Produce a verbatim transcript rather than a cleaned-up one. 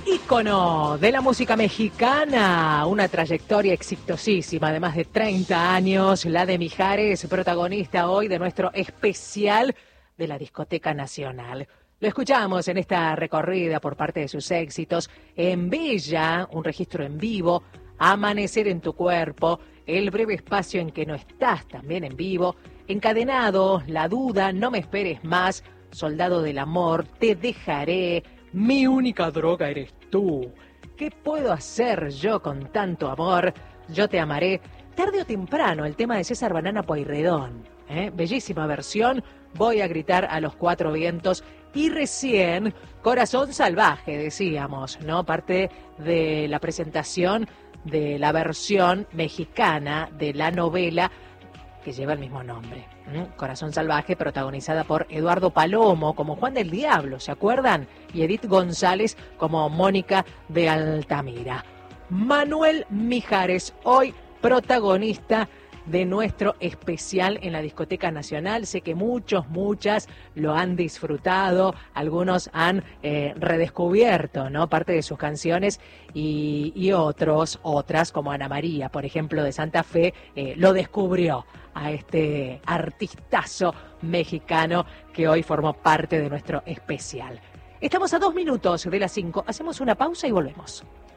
Ícono de la música mexicana, una trayectoria exitosísima de más de treinta años, la de Mijares, protagonista hoy de nuestro especial de la Discoteca Nacional. Lo escuchamos en esta recorrida por parte de sus éxitos, En Bella, un registro en vivo, Amanecer en tu cuerpo, El breve espacio en que no estás, también en vivo, Encadenado, La duda, No me esperes más, Soldado del amor, Te dejaré, Mi única droga eres tú. ¿Qué puedo hacer yo con tanto amor? Yo te amaré. Tarde o temprano, el tema de César Banana Pueyrredón. ¿eh? Bellísima versión. Voy a gritar a los cuatro vientos. Y recién, Corazón Salvaje, decíamos, ¿no? Parte de la presentación de la versión mexicana de la novela que lleva el mismo nombre. ¿Mm? Corazón Salvaje, protagonizada por Eduardo Palomo como Juan del Diablo, ¿se acuerdan? Y Edith González como Mónica de Altamira. Manuel Mijares, hoy protagonista de nuestro especial en la Discoteca Nacional. Sé que muchos, muchas lo han disfrutado, algunos han eh, redescubierto, ¿no? Parte de sus canciones y, y otros, otras, como Ana María, por ejemplo, de Santa Fe, eh, lo descubrió a este artistazo mexicano que hoy formó parte de nuestro especial. Estamos a dos minutos de las cinco, hacemos una pausa y volvemos.